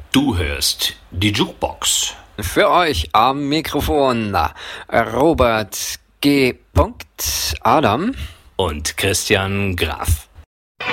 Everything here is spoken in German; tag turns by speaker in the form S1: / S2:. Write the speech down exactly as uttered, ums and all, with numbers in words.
S1: Du hörst die Jukebox.
S2: Für euch am Mikrofon Robert G. Adam
S1: und Christian Graf.